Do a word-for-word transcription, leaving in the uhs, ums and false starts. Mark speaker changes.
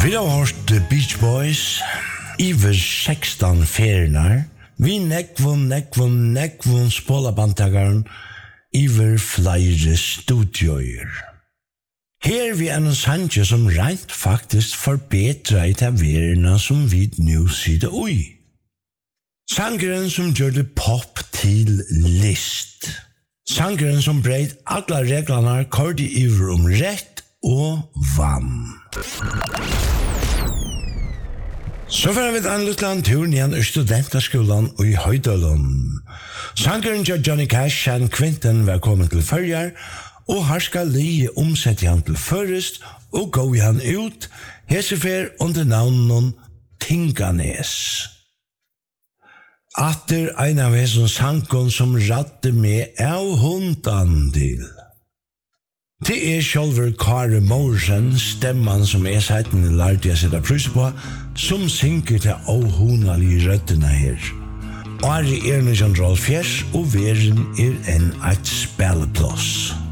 Speaker 1: Vi har hørt The Beach Boys, iver sexton ferienar, vi nekvun, nekvun, nekvun spålabandtagaren, iver flere studioer. Her vi en sanje som rent faktisk forbedra i taverna som vi nu sitter ui. Sangeren som gjør det pop til list. Sangeren som breit alla reglarna kordi iver om rett og vann. Så får vi en liten tur igjen i studentaskolan og i Høydalund. Sangeren gjør Johnny Cash og Quinten velkommen til Føljar, og her skal Lie omsette han til først og gå han ut, hesefer under navnen Tinganes. Atter en av hessen sanken som radde med av hundan til. Det er sjølver Kare Morsen, stemmen som er seiten i lærte jeg setter prøys på, som synker til avhunalige røttene her. Ari er nysjan Rolf Fjers, og veren er en et spilleplås.